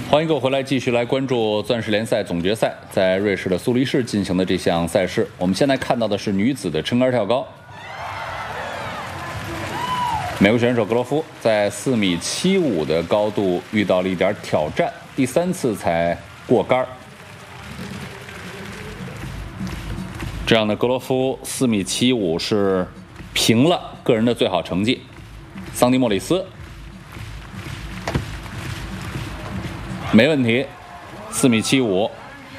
欢迎各位回来，继续来关注钻石联赛总决赛，在瑞士的苏黎世进行的这项赛事。我们现在看到的是女子的撑杆跳高，美国选手格罗夫在4.75米的高度遇到了一点挑战，第3次才过杆。这样的格罗夫4.75米是平了个人的最好成绩。桑迪莫里斯。 没问题，4.75米。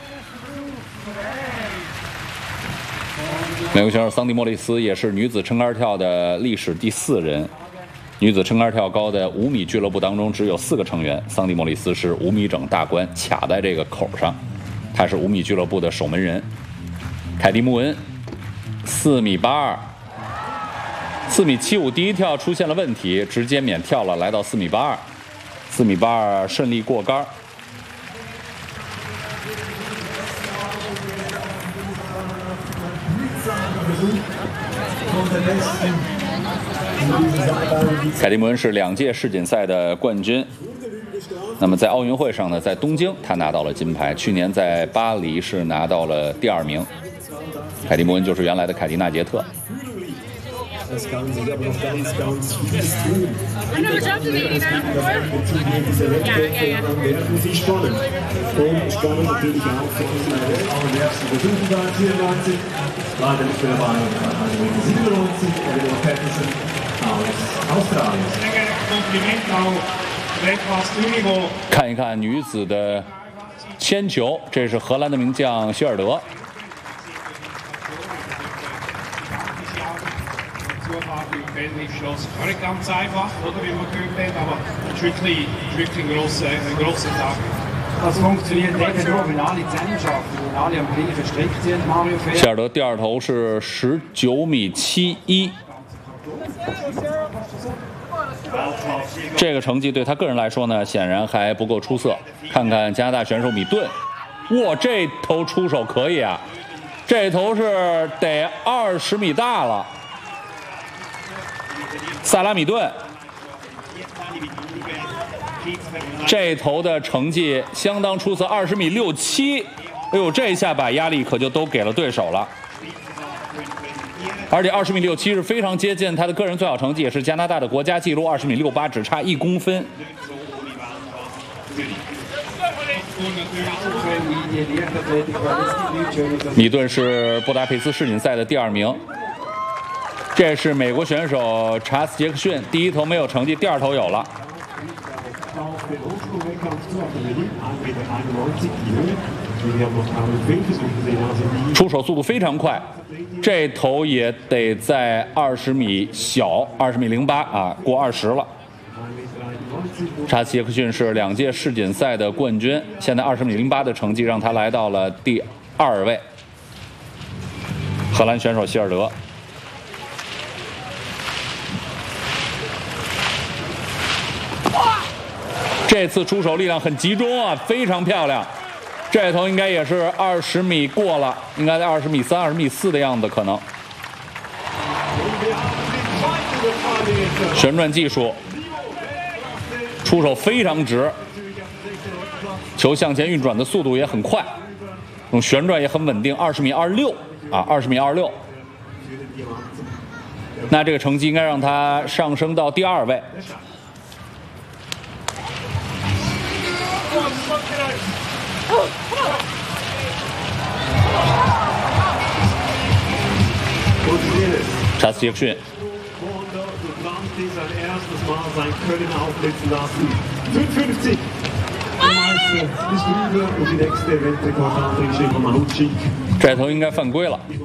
美国选手桑迪莫里斯也是女子撑杆跳的历史第4人。女子撑杆跳高的5米俱乐部当中只有4个成员，桑迪莫里斯是5米整大关，卡在这个口上，她是5米俱乐部的守门人。凯蒂穆恩4.82米，4.75米第一跳出现了问题，直接免跳了，来到4.82米，4.82米顺利过杆。 凯蒂穆恩是2届世锦赛的冠军。那么在奥运会上呢，在东京他拿到了金牌，去年在巴黎是拿到了第2名。凯蒂穆恩就是原来的凯蒂娜杰特。 Das Ganze ist aber noch ganz fies tun. Diese Wettkämpfe werden sie spannend. Und spannend natürlich auch für unsere allerersten Versuche bei 94. Leider nicht mehr dabei, also 97, Oliver Patterson aus Australien. Kompliment auch Weltklasse Niveau. 看一看女子的铅球，这是荷兰的名将希尔德。 Nicht ganz einfach, oder, wie man gehört hat, aber es ist wirklich ein grosser Tag. Das funktioniert eben nur, wenn alle zusammenarbeiten, wenn alle am gleichen Strick ziehen, Mario Feld. 希尔德第2投是19.71米。这个成绩对他个人来说呢，显然还不够出色。看看加拿大选手米顿，哇，这投出手可以啊，这投是得20米大了。 萨拉米顿，这投的成绩相当出色，20.67米。哎呦，这一下把压力可就都给了对手了。而且20.67米是非常接近他的个人最好成绩，也是加拿大的国家纪录20.68米，只差1公分。米顿是布达佩斯世锦赛的第2名。 这是美国选手查斯·杰克逊，第1投没有成绩，第2投有了。出手速度非常快，这投也得在20米小，20.08米啊，过20了。查斯·杰克逊是2届世锦赛的冠军，现在20.08米的成绩让他来到了第2位。荷兰选手希尔德。 这次出手力量很集中啊，非常漂亮。这头应该也是20米过了，应该在20.3米、20.4米的样子可能。旋转技术，出手非常直，球向前运转的速度也很快，旋转也很稳定，20.26米啊，20.26米。那这个成绩应该让他上升到第2位。 查斯·杰克逊。 这头应该犯规了。